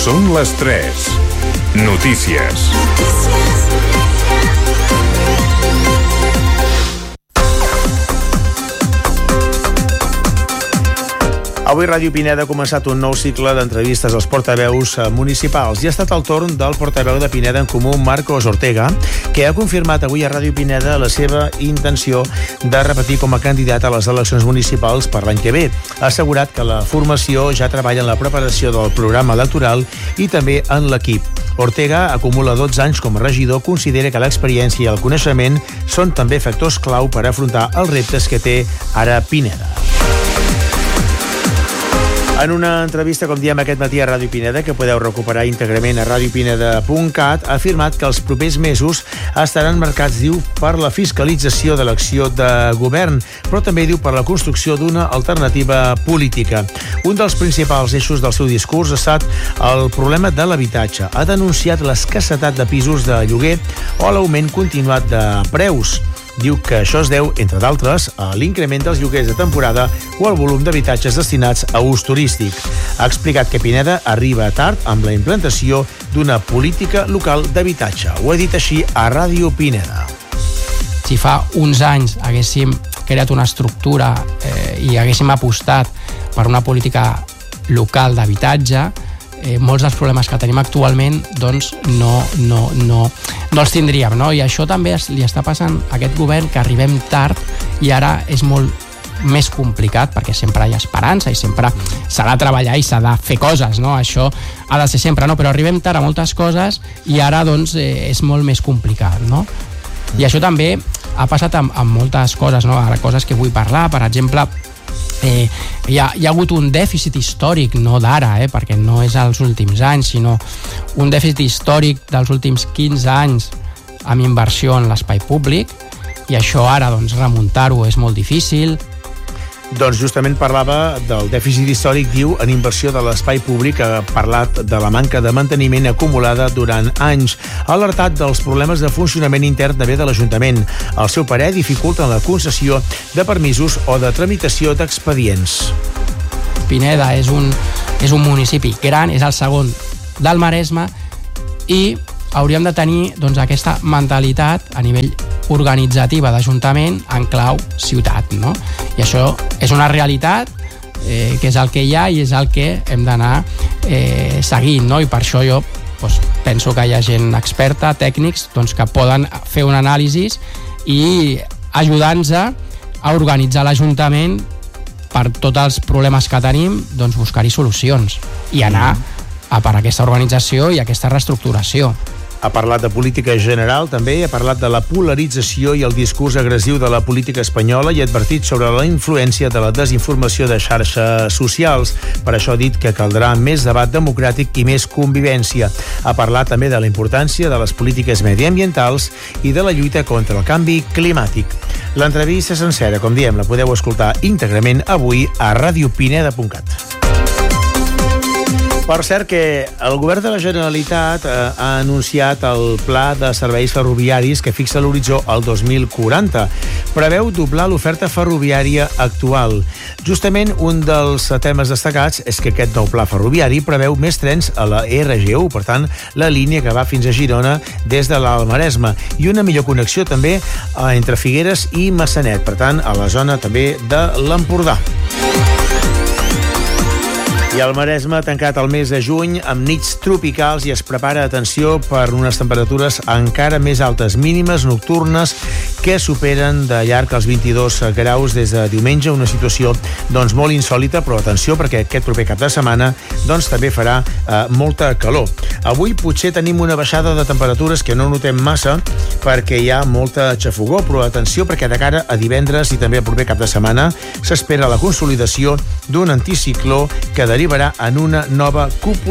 Són les 3. Notícies. Avui Ràdio Pineda ha començat un nou cicle d'entrevistes als portaveus municipals i ha estat el torn del portaveu de Pineda en Comú, Marcos Ortega, que ha confirmat avui a Ràdio Pineda la seva intenció de repetir com a candidat a les eleccions municipals per l'any que ve. Ha assegurat que la formació ja treballa en la preparació del programa electoral i també en l'equip. Ortega acumula 12 anys com a regidor, considera que l'experiència i el coneixement són també factors clau per afrontar els reptes que té ara Pineda. En una entrevista, com diem aquest matí a Ràdio Pineda, que podeu recuperar íntegrament a radiopineda.cat, ha afirmat que els propers mesos estaran marcats, diu, per la fiscalització de l'acció de govern, però també, diu, per la construcció d'una alternativa política. Un dels principals eixos del seu discurs ha estat el problema de l'habitatge. Ha denunciat l'escassetat de pisos de lloguer o l'augment continuat de preus. Diu que això es deu, entre d'altres, a l'increment dels lloguers de temporada o al volum d'habitatges destinats a ús turístic. Ha explicat que Pineda arriba tard amb la implantació d'una política local d'habitatge. Ho ha dit així a Ràdio Pineda. Si fa uns anys haguéssim creat una estructura i haguéssim apostat per una política local d'habitatge, molts dels problemes que tenim actualment doncs no els tindríem, no? I això també li està passant a aquest govern, que arribem tard i ara és molt més complicat, perquè sempre hi ha esperança i sempre s'ha de treballar i s'ha de fer coses, no? Això ha de ser sempre, no? Però arribem tard a moltes coses i ara doncs és molt més complicat, no? I això també ha passat amb moltes coses, no? Ara, coses que vull parlar, per exemple, hi ha hagut un dèficit històric, no d'ara, perquè no és als últims anys, sinó un dèficit històric dels últims 15 anys amb inversió en l'espai públic, i això ara doncs remuntar-ho és molt difícil. Doncs justament parlava del dèficit històric, diu, en inversió de l'espai públic. Ha parlat de la manca de manteniment acumulada durant anys. Ha alertat dels problemes de funcionament intern també de l'Ajuntament. Al seu parer, dificulten la concessió de permisos o de tramitació d'expedients. Pineda és un municipi gran, és el segon del Maresme, i hauríem de tenir doncs, aquesta mentalitat a nivell organitzativa d'Ajuntament en clau ciutat, no? I això és una realitat que és el que hi ha i és el que hem d'anar seguint, no? I per això jo penso que hi ha gent experta, tècnics, doncs, que poden fer un anàlisi i ajudar-nos a organitzar l'Ajuntament per tots els problemes que tenim, doncs buscar-hi solucions i anar a per aquesta organització i aquesta reestructuració. Ha parlat de política general, també ha parlat de la polarització i el discurs agressiu de la política espanyola i ha advertit sobre la influència de la desinformació de xarxes socials. Per això ha dit que caldrà més debat democràtic i més convivència. Ha parlat també de la importància de les polítiques mediambientals i de la lluita contra el canvi climàtic. L'entrevista sencera, com diem, la podeu escoltar íntegrament avui a radiopineda.cat. Per cert que el govern de la Generalitat ha anunciat el pla de serveis ferroviaris que fixa l'horitzó al 2040. Preveu doblar l'oferta ferroviària actual. Justament un dels temes destacats és que aquest nou pla ferroviari preveu més trens a la RG1, per tant, la línia que va fins a Girona des de l'Alt Maresme, i una millor connexió també entre Figueres i Massanet, per tant, a la zona també de l'Empordà. I el Maresme ha tancat el mes de juny amb nits tropicals i es prepara, atenció, per unes temperatures encara més altes, mínimes nocturnes que superen de llarg els 22 graus des de diumenge, una situació doncs molt insòlita, però atenció perquè aquest proper cap de setmana doncs també farà molta calor. Avui potser tenim una baixada de temperatures que no notem massa perquè hi ha molta xafogor, però atenció perquè de cara a divendres i també el proper cap de setmana s'espera la consolidació d'un anticicló que derivarà en una nova cúpula